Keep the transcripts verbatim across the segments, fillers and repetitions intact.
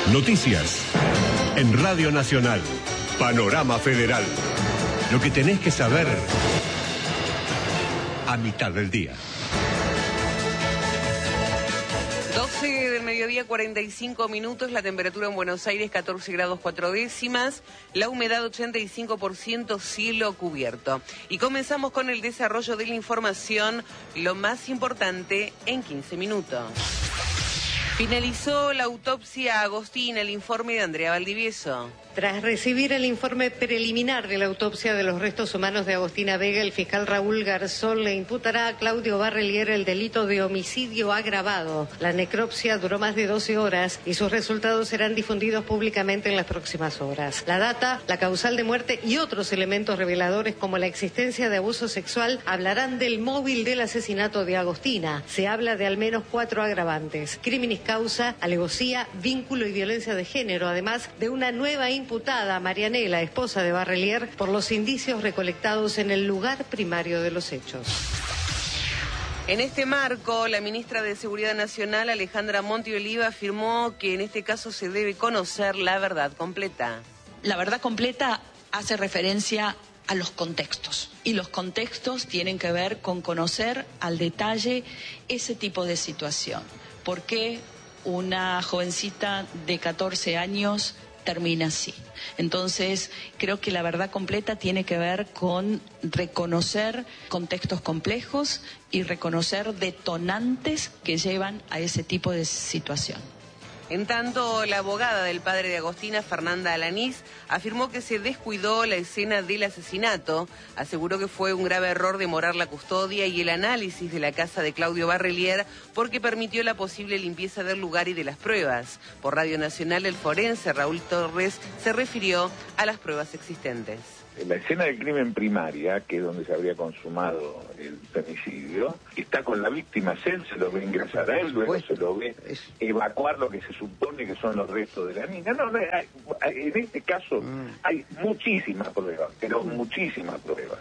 Noticias. En Radio Nacional. Panorama Federal. Lo que tenés que saber a mitad del día. doce del mediodía, cuarenta y cinco minutos, la temperatura en Buenos Aires catorce grados cuatro décimas, la humedad ochenta y cinco por ciento, cielo cubierto. Y comenzamos con el desarrollo de la información, lo más importante en quince minutos. Finalizó la autopsia Agostina, el informe de Andrea Valdivieso. Tras recibir el informe preliminar de la autopsia de los restos humanos de Agostina Vega, el fiscal Raúl Garzón le imputará a Claudio Barrelier el delito de homicidio agravado. La necropsia duró más de doce horas y sus resultados serán difundidos públicamente en las próximas horas. La data, la causal de muerte y otros elementos reveladores como la existencia de abuso sexual hablarán del móvil del asesinato de Agostina. Se habla de al menos cuatro agravantes: criminis causa, alevosía, vínculo y violencia de género, además de una nueva imputada, Marianela, esposa de Barrelier, por los indicios recolectados en el lugar primario de los hechos. En este marco, la ministra de Seguridad Nacional, Alejandra Monti Oliva, afirmó que en este caso se debe conocer la verdad completa. La verdad completa hace referencia a los contextos, y los contextos tienen que ver con conocer al detalle ese tipo de situación. ¿Por qué una jovencita de catorce años termina así? Entonces, creo que la verdad completa tiene que ver con reconocer contextos complejos y reconocer detonantes que llevan a ese tipo de situación. En tanto, la abogada del padre de Agostina, Fernanda Alanís, afirmó que se descuidó la escena del asesinato. Aseguró que fue un grave error demorar la custodia y el análisis de la casa de Claudio Barrelier porque permitió la posible limpieza del lugar y de las pruebas. Por Radio Nacional, el forense Raúl Torres se refirió a las pruebas existentes. La escena del crimen primaria, que es donde se habría consumado el femicidio, está con la víctima, él se lo ve ingresar a él, luego se lo ve evacuar lo que se supone que son los restos de la niña. No, no, hay, en este caso hay muchísimas pruebas, pero muchísimas pruebas.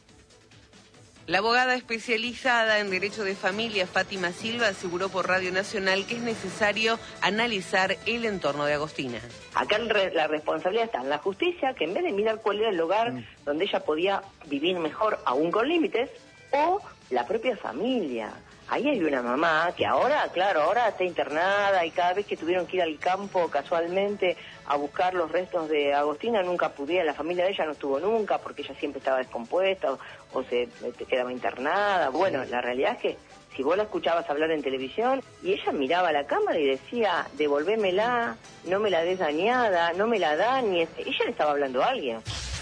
La abogada especializada en Derecho de Familia, Fátima Silva, aseguró por Radio Nacional que es necesario analizar el entorno de Agostina. Acá la responsabilidad está en la justicia, que en vez de mirar cuál era el lugar mm. donde ella podía vivir mejor, aún con límites, o la propia familia. Ahí hay una mamá que ahora, claro, ahora está internada y cada vez que tuvieron que ir al campo casualmente a buscar los restos de Agostina nunca pudieron, la familia de ella no estuvo nunca porque ella siempre estaba descompuesta o, o se quedaba internada. Bueno, la realidad es que si vos la escuchabas hablar en televisión y ella miraba a la cámara y decía, devolvémela, no me la des dañada, no me la dañes, ella le estaba hablando a alguien.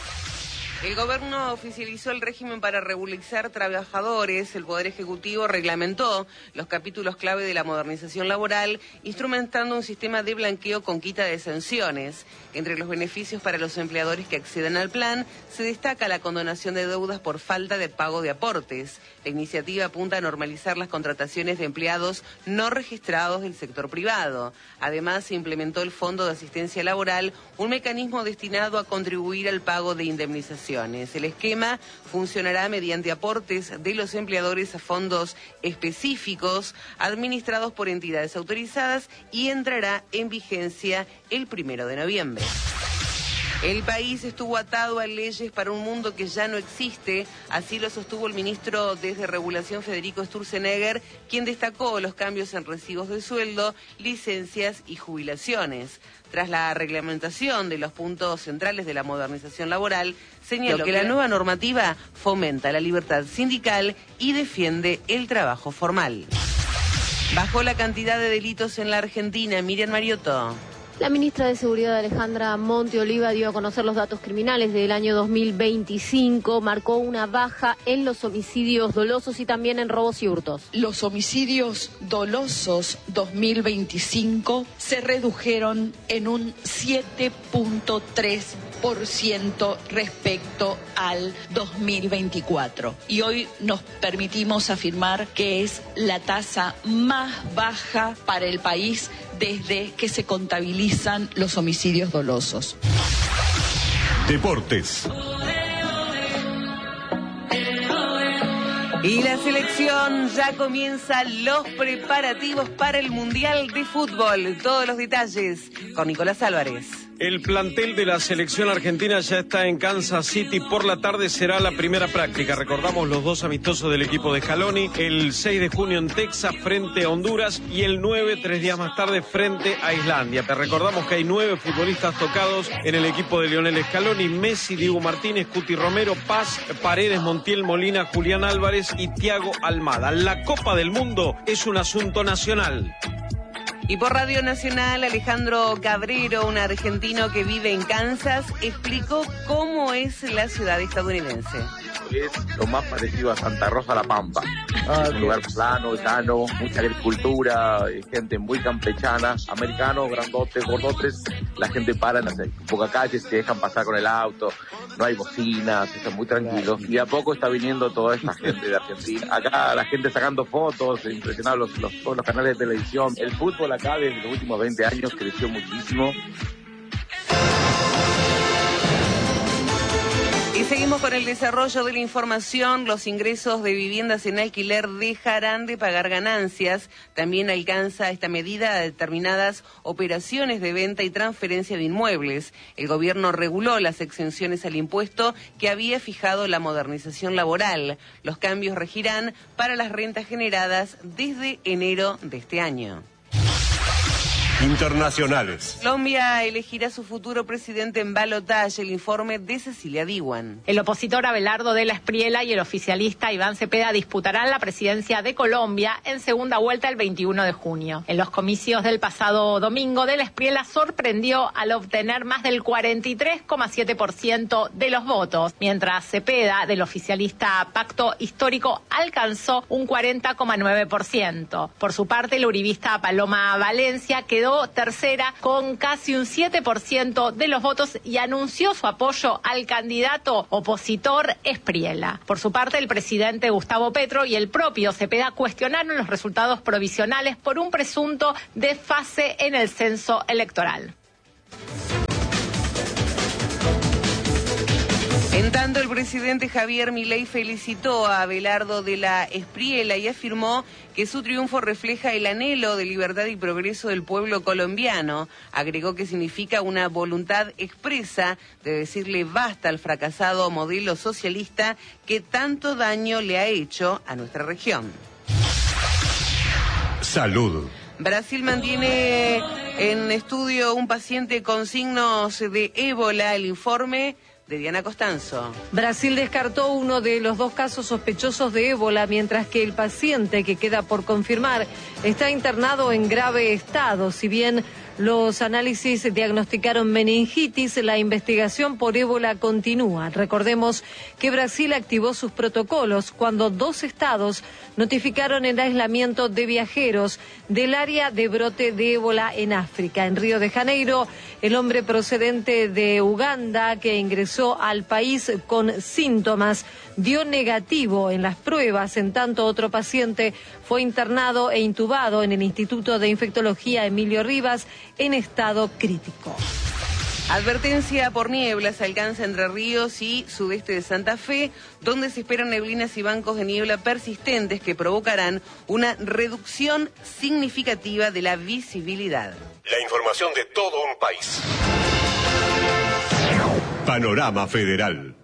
El gobierno oficializó el régimen para regularizar trabajadores. El Poder Ejecutivo reglamentó los capítulos clave de la modernización laboral, instrumentando un sistema de blanqueo con quita de sanciones. Entre los beneficios para los empleadores que accedan al plan, se destaca la condonación de deudas por falta de pago de aportes. La iniciativa apunta a normalizar las contrataciones de empleados no registrados del sector privado. Además, se implementó el Fondo de Asistencia Laboral, un mecanismo destinado a contribuir al pago de indemnización. El esquema funcionará mediante aportes de los empleadores a fondos específicos administrados por entidades autorizadas y entrará en vigencia el primero de noviembre. El país estuvo atado a leyes para un mundo que ya no existe, así lo sostuvo el ministro de Regulación Federico Sturzenegger, quien destacó los cambios en recibos de sueldo, licencias y jubilaciones. Tras la reglamentación de los puntos centrales de la modernización laboral, señaló que la nueva normativa fomenta la libertad sindical y defiende el trabajo formal. Bajó la cantidad de delitos en la Argentina. Miriam Mariotto. La ministra de Seguridad, Alejandra Monti Oliva, dio a conocer los datos criminales del año dos mil veinticinco. Marcó una baja en los homicidios dolosos y también en robos y hurtos. Los homicidios dolosos dos mil veinticinco se redujeron en un siete punto tres por ciento respecto al dos mil veinticuatro. Y hoy nos permitimos afirmar que es la tasa más baja para el país desde que se contabilizan los homicidios dolosos. Deportes. Y la selección ya comienza los preparativos para el Mundial de Fútbol. Todos los detalles con Nicolás Álvarez. El plantel de la selección argentina ya está en Kansas City. Por la tarde será la primera práctica. Recordamos los dos amistosos del equipo de Scaloni. El seis de junio en Texas frente a Honduras y el nueve, tres días más tarde, frente a Islandia. Te recordamos que hay nueve futbolistas tocados en el equipo de Lionel Scaloni: Messi, Diego Martínez, Cuti Romero, Paz, Paredes, Montiel, Molina, Julián Álvarez y Thiago Almada. La Copa del Mundo es un asunto nacional. Y por Radio Nacional, Alejandro Cabrero, un argentino que vive en Kansas, explicó cómo es la ciudad estadounidense. Es lo más parecido a Santa Rosa La Pampa. Ah, es un lugar plano, llano, mucha agricultura, gente muy campechana, americanos, grandotes, gordotes. La gente para en las pocas calles, se dejan pasar con el auto, no hay bocinas, están muy tranquilos. Y a poco está viniendo toda esta gente de Argentina. Acá la gente sacando fotos, impresionado los, los, todos los canales de televisión. El fútbol acá desde los últimos veinte años creció muchísimo. Y seguimos con el desarrollo de la información. Los ingresos de viviendas en alquiler dejarán de pagar ganancias. También alcanza esta medida a determinadas operaciones de venta y transferencia de inmuebles. El gobierno reguló las exenciones al impuesto que había fijado la modernización laboral. Los cambios regirán para las rentas generadas desde enero de este año. Internacionales. Colombia elegirá su futuro presidente en balotaje. El informe de Cecilia Diwan. El opositor Abelardo de la Espriella y el oficialista Iván Cepeda disputarán la presidencia de Colombia en segunda vuelta el veintiuno de junio. En los comicios del pasado domingo, de la Espriella sorprendió al obtener más del cuarenta y tres coma siete por ciento de los votos, mientras Cepeda, del oficialista Pacto Histórico, alcanzó un cuarenta coma nueve por ciento. Por su parte, el uribista Paloma Valencia quedó tercera con casi un siete por ciento de los votos y anunció su apoyo al candidato opositor Espriella. Por su parte, el presidente Gustavo Petro y el propio Cepeda cuestionaron los resultados provisionales por un presunto desfase en el censo electoral. En tanto, el presidente Javier Milei felicitó a Abelardo de la Espriella y afirmó que su triunfo refleja el anhelo de libertad y progreso del pueblo colombiano. Agregó que significa una voluntad expresa de decirle basta al fracasado modelo socialista que tanto daño le ha hecho a nuestra región. Salud. Brasil mantiene en estudio un paciente con signos de ébola. El informe de Diana Costanzo. Brasil descartó uno de los dos casos sospechosos de ébola, mientras que el paciente, que queda por confirmar, está internado en grave estado. Si bien los análisis diagnosticaron meningitis, la investigación por ébola continúa. Recordemos que Brasil activó sus protocolos cuando dos estados notificaron el aislamiento de viajeros del área de brote de ébola en África. En Río de Janeiro, el hombre procedente de Uganda que ingresó al país con síntomas dio negativo en las pruebas, en tanto otro paciente fue internado e intubado en el Instituto de Infectología Emilio Rivas en estado crítico. Advertencia por nieblas alcanza Entre Ríos y sudeste de Santa Fe, donde se esperan neblinas y bancos de niebla persistentes que provocarán una reducción significativa de la visibilidad. La información de todo un país. Panorama Federal.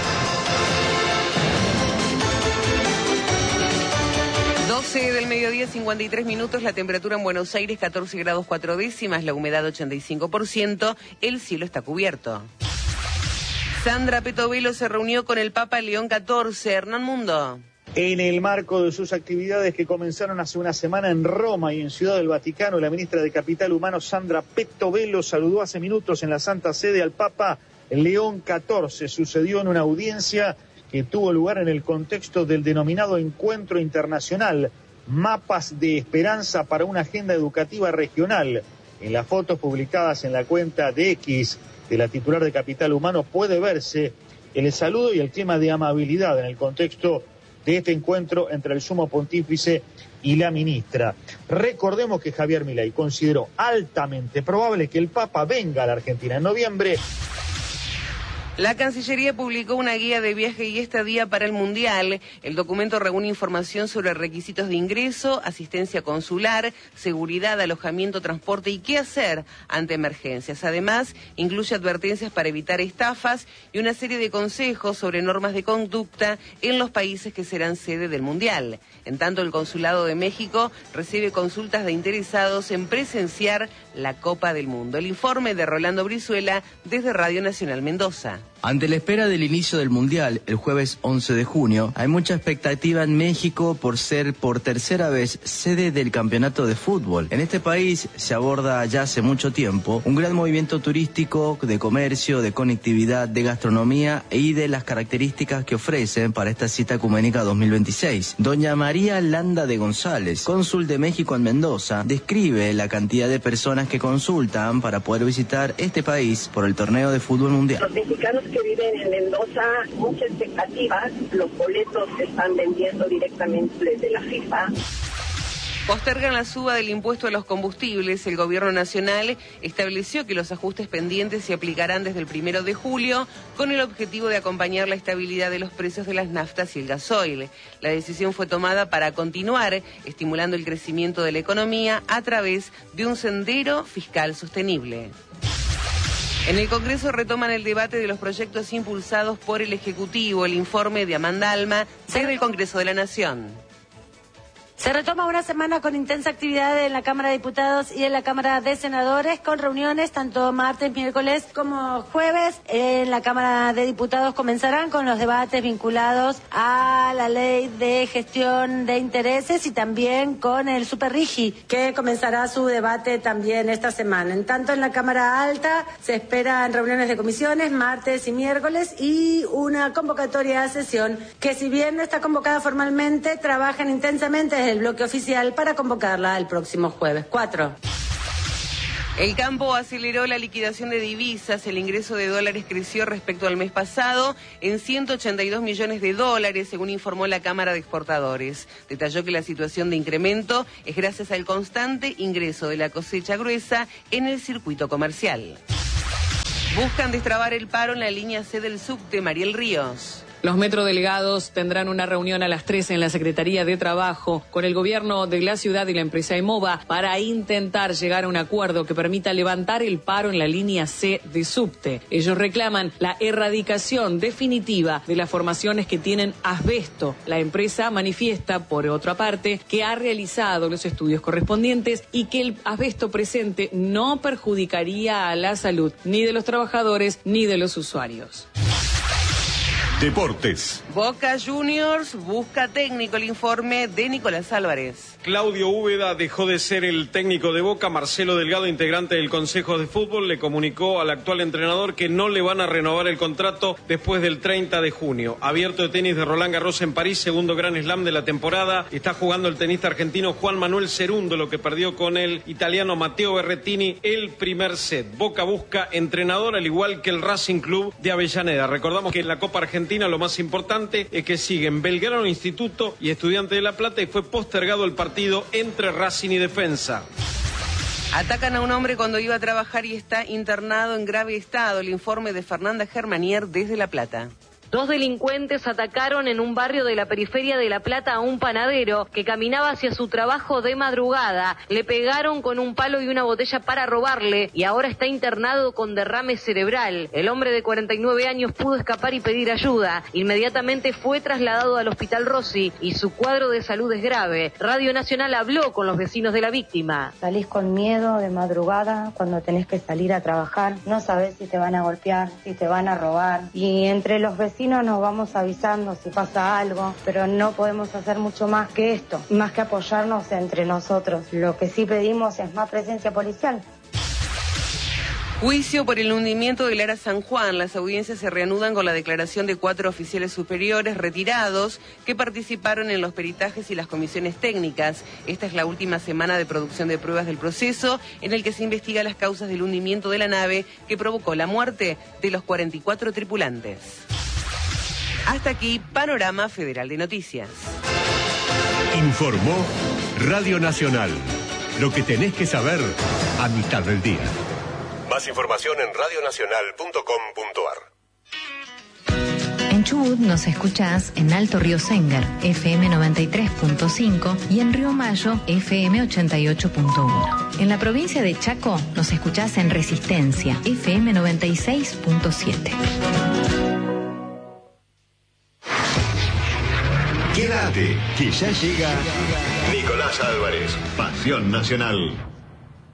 doce del mediodía, cincuenta y tres minutos, la temperatura en Buenos Aires catorce grados cuatro décimas, la humedad ochenta y cinco por ciento, el cielo está cubierto. Sandra Petovelo se reunió con el Papa León catorce. Hernán Mundo. En el marco de sus actividades que comenzaron hace una semana en Roma y en Ciudad del Vaticano, la ministra de Capital Humano, Sandra Petovelo, saludó hace minutos en la Santa Sede al Papa León catorce. Sucedió en una audiencia que tuvo lugar en el contexto del denominado Encuentro Internacional, Mapas de Esperanza para una Agenda Educativa Regional. En las fotos publicadas en la cuenta de X de la titular de Capital Humano puede verse el saludo y el clima de amabilidad en el contexto de este encuentro entre el sumo pontífice y la ministra. Recordemos que Javier Milei consideró altamente probable que el Papa venga a la Argentina en noviembre. La Cancillería publicó una guía de viaje y estadía para el Mundial. El documento reúne información sobre requisitos de ingreso, asistencia consular, seguridad, alojamiento, transporte y qué hacer ante emergencias. Además, incluye advertencias para evitar estafas y una serie de consejos sobre normas de conducta en los países que serán sede del Mundial. En tanto, el Consulado de México recibe consultas de interesados en presenciar la Copa del Mundo. El informe de Rolando Brizuela desde Radio Nacional Mendoza. Ante la espera del inicio del Mundial, el jueves once de junio, hay mucha expectativa en México por ser por tercera vez sede del campeonato de fútbol. En este país se aborda ya hace mucho tiempo un gran movimiento turístico, de comercio, de conectividad, de gastronomía y de las características que ofrecen para esta cita ecuménica dos mil veintiséis. Doña María Landa de González, cónsul de México en Mendoza, describe la cantidad de personas que consultan para poder visitar este país por el torneo de fútbol mundial. Los mexicanos que viven en Mendoza, muchas expectativas, los boletos se están vendiendo directamente desde la FIFA. Postergan la suba del impuesto a los combustibles. El gobierno nacional estableció que los ajustes pendientes se aplicarán desde el primero de julio con el objetivo de acompañar la estabilidad de los precios de las naftas y el gasoil. La decisión fue tomada para continuar estimulando el crecimiento de la economía a través de un sendero fiscal sostenible. En el Congreso retoman el debate de los proyectos impulsados por el Ejecutivo. El informe de Amanda Alma desde el Congreso de la Nación. Se retoma una semana con intensa actividad en la Cámara de Diputados y en la Cámara de Senadores, con reuniones tanto martes, miércoles como jueves. En la Cámara de Diputados comenzarán con los debates vinculados a la Ley de Gestión de Intereses y también con el Superrigi, que comenzará su debate también esta semana. En tanto, en la Cámara Alta se esperan reuniones de comisiones martes y miércoles y una convocatoria a sesión que, si bien no está convocada formalmente, trabajan intensamente desde el bloque oficial para convocarla el próximo jueves cuatro. El campo aceleró la liquidación de divisas. El ingreso de dólares creció respecto al mes pasado en ciento ochenta y dos millones de dólares, según informó la Cámara de Exportadores. Detalló que la situación de incremento es gracias al constante ingreso de la cosecha gruesa en el circuito comercial. Buscan destrabar el paro en la línea C del subte. Mariel Ríos. Los metrodelegados tendrán una reunión a las tres en la Secretaría de Trabajo con el gobierno de la ciudad y la empresa EMOVA para intentar llegar a un acuerdo que permita levantar el paro en la línea C de subte. Ellos reclaman la erradicación definitiva de las formaciones que tienen asbesto. La empresa manifiesta, por otra parte, que ha realizado los estudios correspondientes y que el asbesto presente no perjudicaría a la salud ni de los trabajadores ni de los usuarios. Deportes. Boca Juniors busca técnico. El informe de Nicolás Álvarez. Claudio Úbeda dejó de ser el técnico de Boca. Marcelo Delgado, integrante del Consejo de Fútbol, le comunicó al actual entrenador que no le van a renovar el contrato después del treinta de junio. Abierto de tenis de Roland Garros en París, segundo Grand Slam de la temporada. Está jugando el tenista argentino Juan Manuel Cerundo, lo que perdió con el italiano Matteo Berrettini el primer set. Boca busca entrenador, al igual que el Racing Club de Avellaneda. Recordamos que en la Copa Argentina lo más importante es que siguen Belgrano, Instituto y Estudiantes de La Plata, y fue postergado el partido entre Racing y Defensa. Atacan a un hombre cuando iba a trabajar y está internado en grave estado. El informe de Fernanda Germanier desde La Plata. Dos delincuentes atacaron en un barrio de la periferia de La Plata a un panadero que caminaba hacia su trabajo de madrugada. Le pegaron con un palo y una botella para robarle y ahora está internado con derrame cerebral. El hombre de cuarenta y nueve años pudo escapar y pedir ayuda. Inmediatamente fue trasladado al Hospital Rossi y su cuadro de salud es grave. Radio Nacional habló con los vecinos de la víctima. Salís con miedo de madrugada cuando tenés que salir a trabajar. No sabés si te van a golpear, si te van a robar. Y entre los vecinos nos vamos avisando si pasa algo, pero no podemos hacer mucho más que esto, más que apoyarnos entre nosotros. Lo que sí pedimos es más presencia policial. Juicio por el hundimiento del Ara San Juan. Las audiencias se reanudan con la declaración de cuatro oficiales superiores retirados que participaron en los peritajes y las comisiones técnicas. Esta es la última semana de producción de pruebas del proceso en el que se investiga las causas del hundimiento de la nave que provocó la muerte de los cuarenta y cuatro tripulantes. Hasta aquí, Panorama Federal de Noticias. Informó Radio Nacional. Lo que tenés que saber a mitad del día. Más información en radionacional punto com punto ar. En Chubut nos escuchás en Alto Río Sengar, F M noventa y tres punto cinco y en Río Mayo, F M ochenta y ocho punto uno. En la provincia de Chaco nos escuchás en Resistencia, F M noventa y seis punto siete. Quédate, que ya llega Nicolás Álvarez, Pasión Nacional.